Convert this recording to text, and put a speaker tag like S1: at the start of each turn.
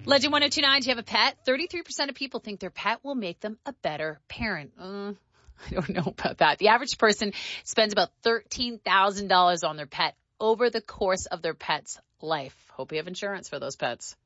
S1: Legend 1029, do you have a pet? 33% of people think their pet will make them a better parent. I don't know about that. The average person spends about $13,000 on their pet over the course of their pet's life. Hope you have insurance for those pets.